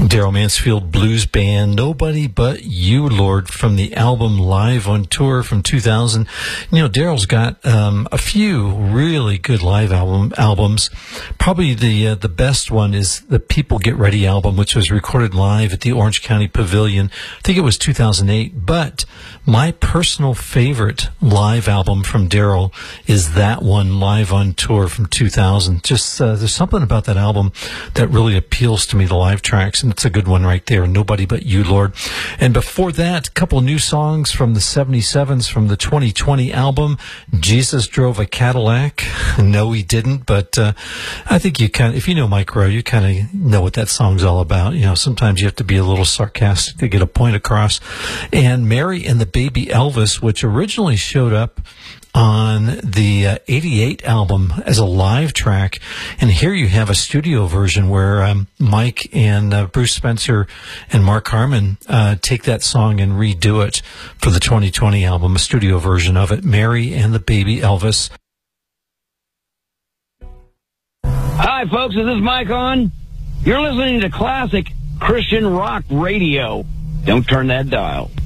Daryl Mansfield Blues Band, Nobody But You, Lord, from the album Live on Tour from 2000. You know, Daryl's got a few really good live albums. Probably the best one is the People Get Ready album, which was recorded live at the Orange County Pavilion. I think it was 2008. But my personal favorite live album from Daryl is that one, Live on Tour from 2000. Just there's something about that album that really appeals to me, the live tracks, and it's a good one right there, Nobody But You, Lord. And before that, a couple new songs from the 77s from the 2020 album, Jesus Drove a Cadillac. No, he didn't, but I think you kind of, if you know Mike Rowe, you kind of know what that song's all about. You know, sometimes you have to be a little sarcastic to get a point across. And Mary and the Baby Elvis, which originally showed up on the 88 album as a live track, and here you have a studio version where Mike and Bruce Spencer and Mark Harmon take that song and redo it for the 2020 album, a studio version of it, Mary and the Baby Elvis. Hi folks, is this Mike on? You're listening to classic Christian rock radio. Don't turn that dial.